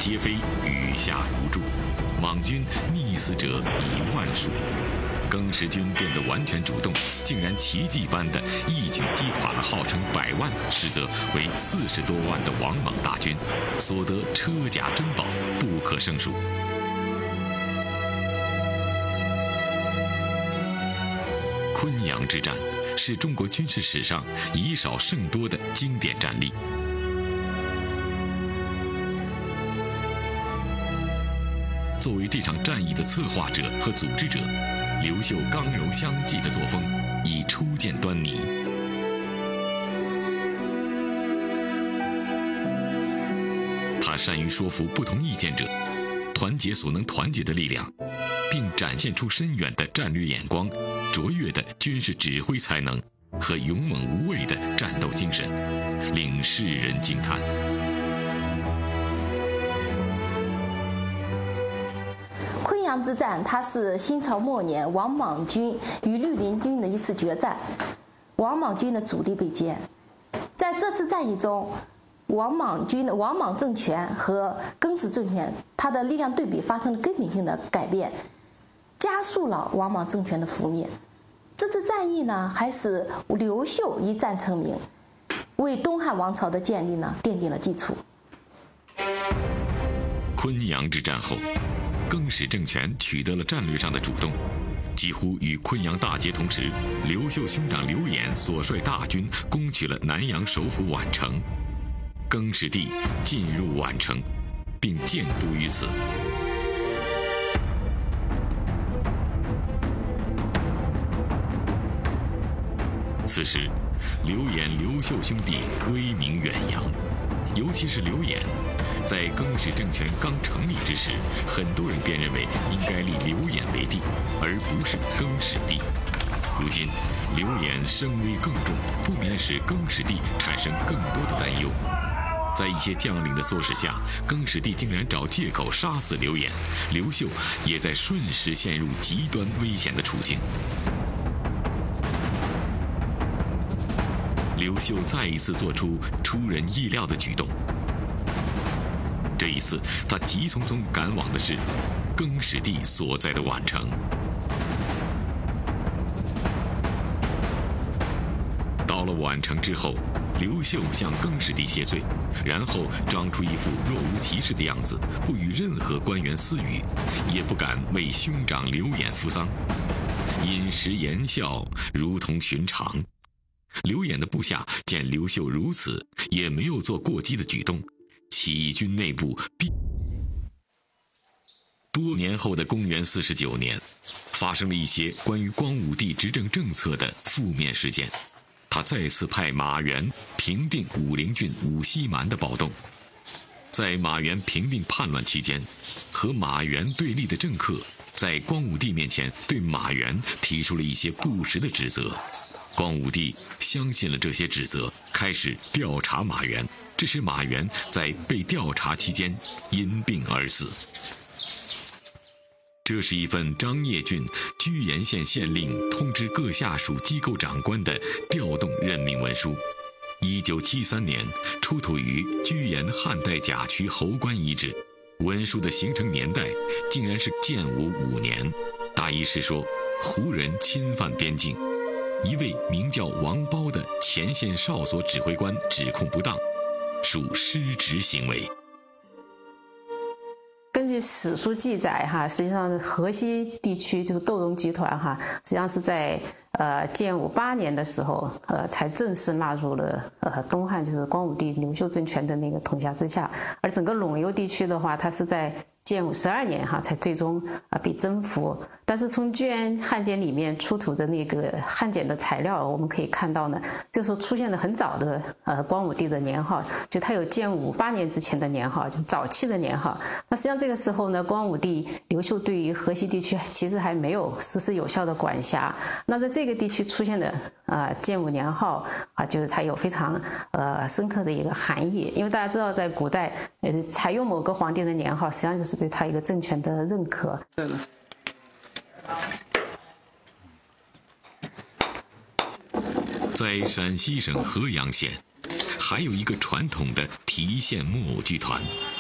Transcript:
皆非，雨下如注，莽军溺死者以万数。更始军变得完全主动，竟然奇迹般的一举击垮了号称100万，实则为40多万的王莽大军，所得车甲珍宝不可胜数。昆阳之战是中国军事史上以少胜多的经典战例。作为这场战役的策划者和组织者，刘秀刚柔相济的作风已初见端倪。他善于说服不同意见者，团结所能团结的力量，并展现出深远的战略眼光、卓越的军事指挥才能和勇猛无畏的战斗精神，令世人惊叹。 昆阳之战，它是新朝末年王莽军与绿林军的一次决战，王莽军的主力被歼。在这次战役中，王莽政权和更始政权，它的力量对比发生了根本性的改变，加速了王莽政权的覆灭。这次战役呢，还使刘秀一战成名，为东汉王朝的建立呢奠定了基础。 昆阳之战后，更始政权取得了战略上的主动，几乎与昆阳大捷同时，刘秀兄长刘演所率大军攻取了南阳首府宛城，更始帝进入宛城，并建都于此。此时，刘演、刘秀兄弟威名远扬，尤其是刘演，在更始政权刚成立之时，很多人便认为应该立刘演为帝，而不是更始帝。如今，刘演声威更重，不免使更始帝产生更多的担忧。在一些将领的唆使下，更始帝竟然找借口杀死刘演，刘秀也在瞬时陷入极端危险的处境。刘秀再一次做出出人意料的举动。这一次，他急匆匆赶往的是更始帝所在的宛城。到了宛城之后，刘秀向更始帝谢罪，然后装出一副若无其事的样子，不与任何官员私语，也不敢为兄长刘演扶丧，饮食言笑如同寻常。刘演的部下见刘秀如此，也没有做过激的举动。起义军内部多年后的公元49年，发生了一些关于光武帝执政政策的负面事件。他再次派马援平定武陵郡武西蛮的暴动。在马援平定叛乱期间，和马援对立的政客在光武帝面前对马援提出了一些不实的指责。光武帝相信了这些指责，开始调查马援，致使马援在被调查期间因病而死。这是一份张掖郡居延县县令通知各下属机构长官的调动任命文书，1973年出土于居延汉代甲渠侯官遗址。文书的形成年代竟然是建武5年，大意是说胡人侵犯边境，一位名叫王褒的前线哨所指挥官指控不当，属失职行为。 根据史书记载实际上河西地区就是窦融集团实际上是在建武8年的时候才正式纳入了东汉就是光武帝刘秀政权的那个统辖之下，而整个陇右地区的话，它是在建武12年才最终被征服。但是从居延汉简里面出土的那个汉简的材料，我们可以看到呢，这时候出现了很早的光武帝的年号，就它有建武8年之前的年号，就早期的年号。那实际上这个时候呢，光武帝刘秀对于河西地区其实还没有实施有效的管辖。那在这个地区出现的建武年号就是它有非常深刻的一个含义，因为大家知道在古代采用某个皇帝的年号，实际上就是对他一个政权的认可。对了。 在陕西省合阳县，还有一个传统的提线木偶剧团，